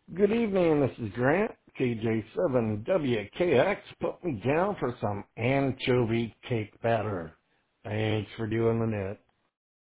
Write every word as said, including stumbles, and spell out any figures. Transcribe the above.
Good evening, this is Grant, K J seven W K X. Put me down for some anchovy cake batter. Thanks for doing the net.